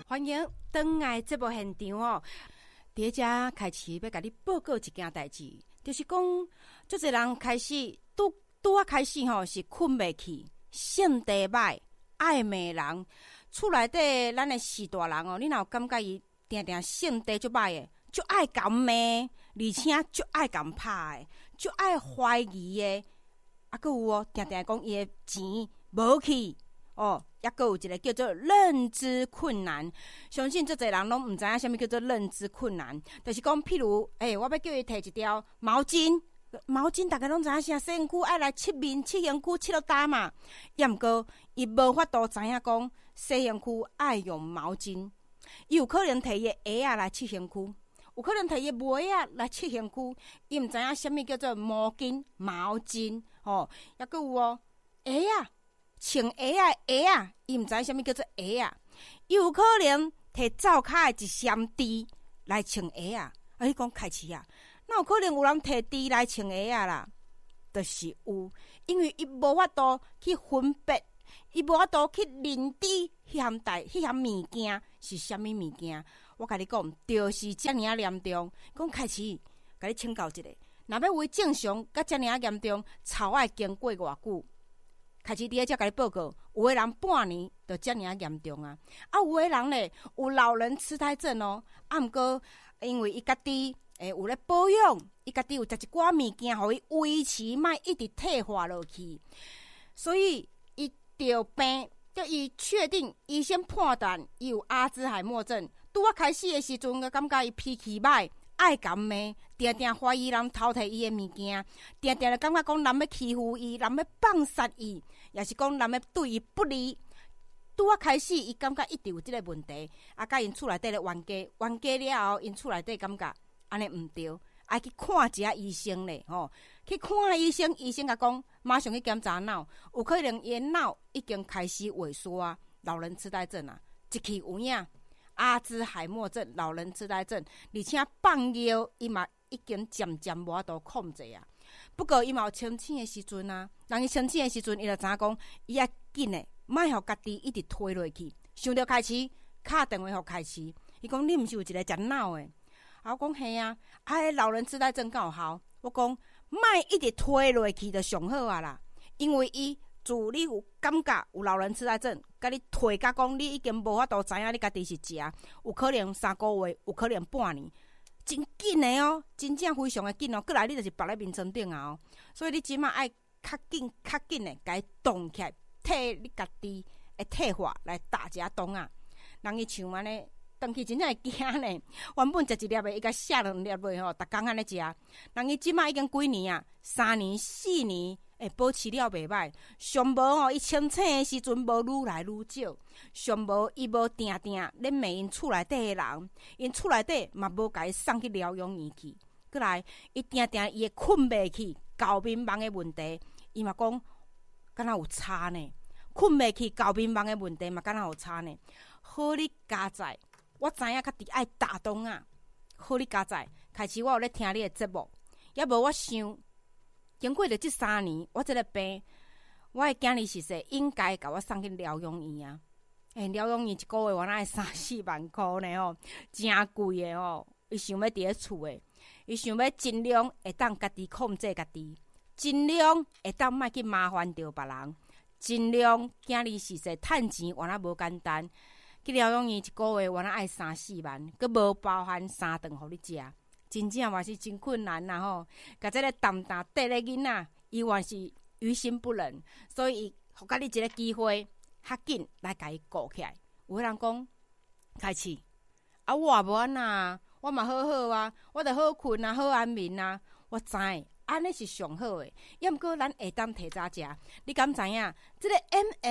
欢迎回来节目现场哦！第一家开始要甲你报告一件代志，就是讲，足侪人开始拄啊开始吼是困袂去，性地歹，爱骂人。厝内底咱的四大人哦，你若有感觉伊定定性地足歹的，足爱共骂，而且足爱共拍的，足爱怀疑的，啊，阁有哦，定定讲伊的钱无去。哦，抑阁有一个叫做认知困难，相信足侪人拢毋知影啥物叫做认知困难，就是讲，譬如，我要叫伊摕一条毛巾，大家拢知影啥？洗身躯爱来拭面、拭身躯、拭落干嘛？抑毋过，伊无法度知影讲洗身躯爱用毛巾，伊有可能摕伊的鞋仔来拭身躯，有可能摕伊的袜仔来拭身躯，伊毋知影啥物叫做毛巾、哦，抑阁有哦，鞋仔。穿鞋仔，伊毋知啥物叫做鞋仔，伊有可能摕灶骹的一箱猪来穿鞋仔。啊，你讲开始啊，哪有可能有人摕猪来穿鞋仔啦？就是有，因为伊无法度去分别，伊无法度去认知迄项物件是啥物物件。我甲你讲，就是遮尔啊严重。讲开始，甲你请教一下，若要为正常，甲遮尔啊严重，草爱经过偌久？开始第一才甲你报告，有的人半年就遮尔啊严重啊！啊，有的人咧有老人痴呆症哦，啊，毋过因为伊家己有咧保养，伊家己有食一寡物件，互伊维持，莫一直退化落去，所以伊着病，叫伊确定医生判断伊有阿兹海默症。拄啊开始的时阵，我感觉伊脾气歹。爱共骂，定定怀疑人偷摕伊的物件，定定就感觉讲人要欺负伊，人要放杀伊，也是讲人要对伊不利。拄啊开始，伊感觉一直有即个问题，啊，甲因厝内底咧冤家了后，因厝内底感觉安尼毋对，爱去看一下医生咧，去看医生，医生甲讲马上去检查脑，有可能伊的脑已经开始萎缩啊，老人痴呆症啊，一去有影。阿兹海默症、老人痴呆症，而且放药伊嘛已经渐渐无法度控制啊。不过伊嘛有清醒的时阵啊，人伊清醒的时阵，伊就知影讲，伊要紧的，莫互家己一直推落去。想着开始，敲电话互开始，伊讲你毋是有一个食脑的？啊，我讲嘿啊，老人痴呆症敢有效？我讲莫一直推落去就上好啊啦，因为伊。自你有感觉有老人痴呆症，甲你退甲讲，你已经无法度知影你家己是食，有可能3个月，有可能半年，真紧的哦，真正非常的紧哦。过来你就是绑在面床顶啊哦，所以你即马爱较紧的，甲伊动起来，替你家己的退化来打一下动啊。人伊像安尼，回去真正会惊呢。原本食一粒的，伊甲写2粒的吼，逐工安尼食。人伊即马已经几年啊，3年、4年。保持了袂歹，上无伊清醒的时阵无愈来愈少，上无伊无定咧骂因厝内底的人，因厝内底嘛无甲伊送去疗养院去。过来，伊定伊会困袂去，搞迷茫的问题，伊嘛讲敢若有差呢。困袂去，搞迷茫的问题嘛敢若有差呢。好你加在，我知影较伫爱打动啊。好你加在，开始我有咧听你的节目，也无我想。经过了这3年，我这个病，我的囝儿是说应该甲我送去疗养院啊。疗养院一个月原来3-4万块呢哦，真贵的哦。伊想要伫咧厝的，伊想要尽量会当家己控制家己，尽量会当莫去麻烦着别人，尽量囝儿是说趁钱原来无简单。去疗养院一个月原来爱3-4万，佮无包含3顿互你食。真正嘛是真困难啦吼，甲这个淡淡短的囡仔，伊原是于心不忍，所以伊互家己一个机会，较紧来甲伊顾起来。有个人讲开始，啊我也无安那，我嘛好好啊，我著好困啊，好安眠啊。我知安尼是上好诶，抑毋过咱会当提早食。你敢知影？这个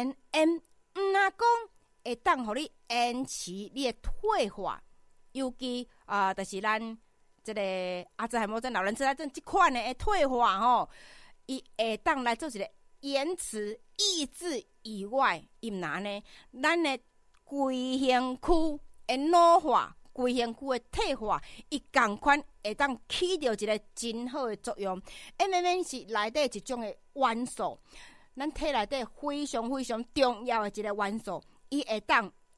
MNM 毋若讲会当互你延迟你的退化，尤其就是咱。这个阿兹海默症、老人痴呆症这款的退化吼，伊会当来做一个延迟抑制以外，伊毋然呢，咱的规身躯的老化、规身躯的退化，伊同款会当起到一个真好的作用。MMN 是内底一种的元素，咱体内底非常非常重要的一个元素，伊会当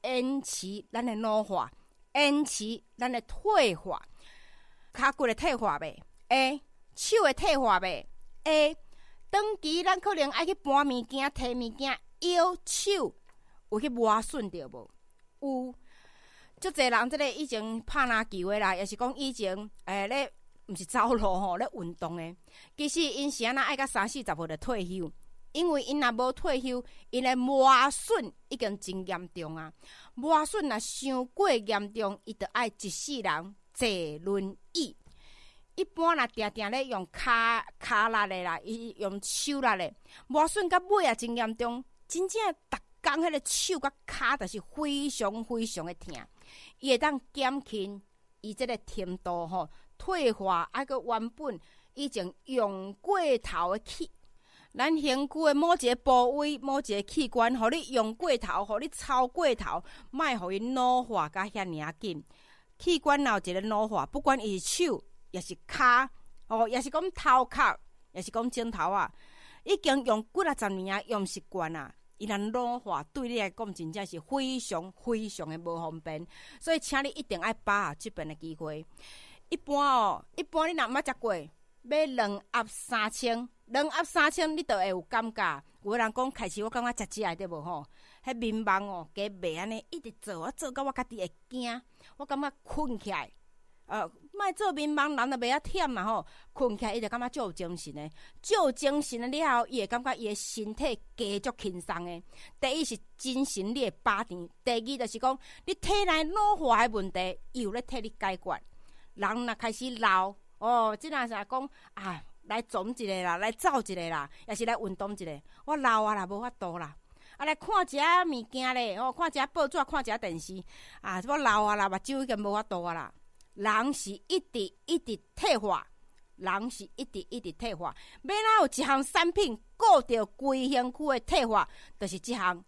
延迟咱的老化，延迟咱的退化。骹骨的退化袂？会。手的退化袂？会。长期咱可能爱去搬物件、摕物件，腰手有去磨损着无？有。足侪人即个以前拍篮球的啦，也是讲以前咧，毋是走路吼，咧运动的。其实因是安那爱到30-40岁就退休，因为因若无退休，因的磨损已经真严重啊。磨损若伤过严重，伊就爱一世人坐轮椅。一般若定定咧用骹力的啦，伊用手力的，磨损到尾也真严重，真正逐工迄个手甲骹就是非常非常的疼。伊会当减轻伊即个程度吼，退化啊个原本以前用过头的气，咱身躯的某一个部位、某一个器官，互你用过头，互你操过头，莫互伊老化甲遐尔紧。器官若有一个老化，不管伊是手，也是骹，哦，也是讲头壳，也是讲枕头啊，已经用几啊十年啊，用习惯啊。伊若老化对你来讲真正是非常非常的无方便，所以请你一定爱把握这边的机会。一般你若毋捌食过，买2盒3000，2盒3000你就会有感觉。有人讲开始我感觉食对无吼？迄面盲哦，加卖安尼一直做，我做到我家己会惊，我感觉困起来。莫做面盲人就袂遐忝嘛吼，困起来伊就感觉足有精神的，足有精神的了后，伊会感觉伊的身体加足轻松的。第一是精神你会饱甜，第二就是讲你体内老化的问题，伊有咧替你解决。人若开始老哦，即若是讲啊，来总一个啦，来走一个啦，也是来运动一个。我老啊啦，无法度啦。啊，来看一下物件咧，哦，看一下报纸，看一下电视。啊，我老啊啦，目睭已经无法度啊啦。人是一直退化，人是一直退化。要哪有一项产品顾着规身躯的退化，就是这项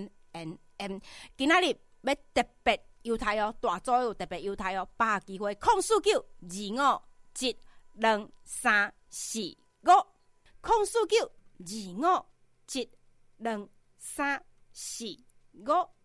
MNM。今仔日要特别优待哦，大组有特别优待哦，把握机会，049257345，049257345。